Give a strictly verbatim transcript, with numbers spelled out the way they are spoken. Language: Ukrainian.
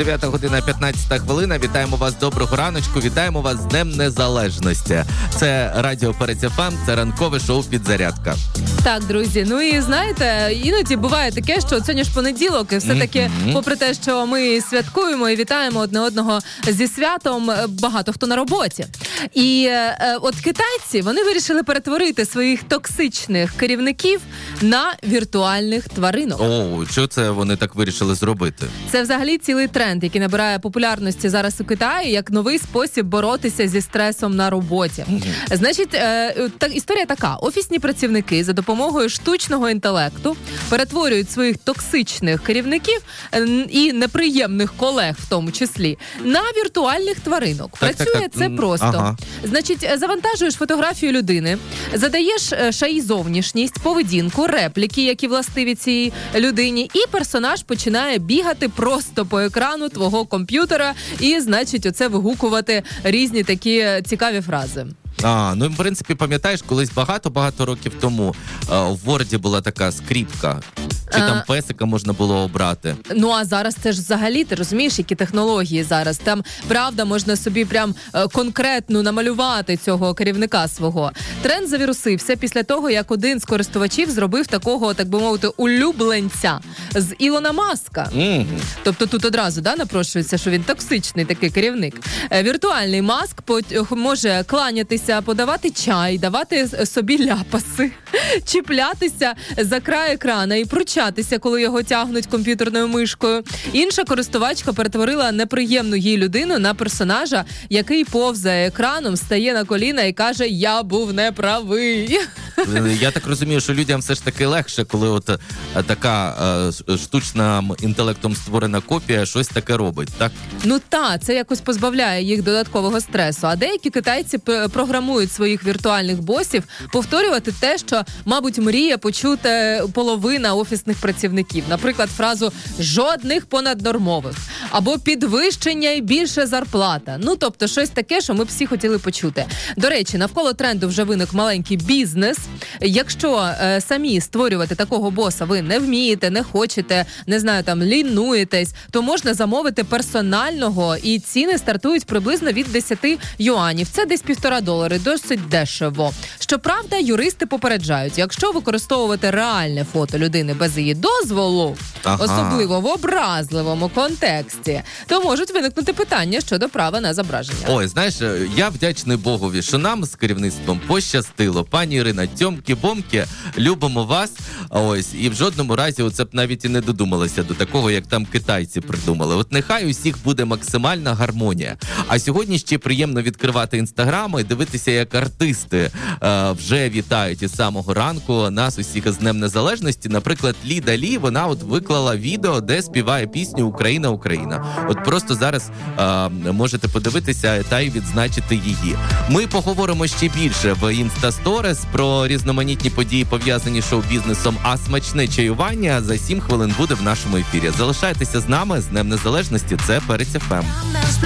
дев'ята година п'ятнадцята хвилина. Вітаємо вас, доброго раночку, вітаємо вас з Днем Незалежності. Це Радіо Перець еф ем, це ранкове шоу «Підзарядка». Так, друзі, ну і знаєте, іноді буває таке, що сьогодні ж понеділок, і все-таки, mm-hmm. попри те, що ми святкуємо і вітаємо одне одного зі святом, багато хто на роботі. І е, от китайці, вони вирішили перетворити своїх токсичних керівників на віртуальних тваринок. О, що це вони так вирішили зробити? Це взагалі цілий тренд, який набирає популярності зараз у Китаї, як новий спосіб боротися зі стресом на роботі. Mm-hmm. Значить, е, та, історія така. Офісні працівники за допомогою штучного інтелекту перетворюють своїх токсичних керівників е, і неприємних колег, в тому числі, на віртуальних тваринок. Так, Працює так, так. це просто. Ага. Значить, завантажуєш фотографію людини, задаєш шаї зовнішність, поведінку, репліки, які властиві цій людині, і персонаж починає бігати просто по екрану твого комп'ютера і, значить, оце вигукувати різні такі цікаві фрази. А, ну, в принципі, пам'ятаєш, колись багато-багато років тому а, в Word була така скріпка, чи а... там песика можна було обрати. Ну, а зараз це ж взагалі, ти розумієш, які технології зараз. Там, правда, можна собі прям е, конкретно намалювати цього керівника свого. Тренд завірусився після того, як один з користувачів зробив такого, так би мовити, улюбленця з Ілона Маска. Mm-hmm. Тобто тут одразу, да, напрошується, що він токсичний такий керівник. Е, віртуальний Маск по- може кланятися, подавати чай, давати собі ляпаси, чіплятися за край екрана і пручатися, коли його тягнуть комп'ютерною мишкою. Інша користувачка перетворила неприємну їй людину на персонажа, який повзає екраном, стає на коліна і каже: «Я був неправий». Я так розумію, що людям все ж таки легше, коли от така е, штучним інтелектом створена копія щось таке робить, так? Ну так, це якось позбавляє їх додаткового стресу. А деякі китайці програмують своїх віртуальних босів повторювати те, що, мабуть, мріє почути половина офісних працівників. Наприклад, фразу «жодних понаднормових» або «підвищення і більше зарплата». Ну, тобто, щось таке, що ми б всі хотіли почути. До речі, навколо тренду вже виник маленький бізнес. Якщо е, самі створювати такого боса ви не вмієте, не хочете, не знаю, там, лінуєтесь, то можна замовити персонального, і ціни стартують приблизно від десять юанів. Це десь півтора долари, досить дешево. Щоправда, юристи попереджають, якщо використовувати реальне фото людини без її дозволу, ага. особливо в образливому контексті, то можуть виникнути питання щодо права на зображення. Ой, знаєш, я вдячний Богові, що нам з керівництвом пощастило. Пані Ірина, тьомки-бомки, любимо вас. Ось, і в жодному разі оце б навіть і не додумалося до такого, як там китайці придумали. От нехай усіх буде максимальна гармонія. А сьогодні ще приємно відкривати інстаграм і дивитися, як артисти е, вже вітають із самого ранку нас усіх з Днем Незалежності. Наприклад, Ліда Лі, вона от виклала відео, де співає пісню «Україна, Україна». От просто зараз е, можете подивитися та й відзначити її. Ми поговоримо ще більше в Інстасторіс про різноманітні події, пов'язані з шоу-бізнесом, а смачне чаювання за сім хвилин буде в нашому ефірі. Залишайтеся з нами, з Днем Незалежності, це Перець еф ем.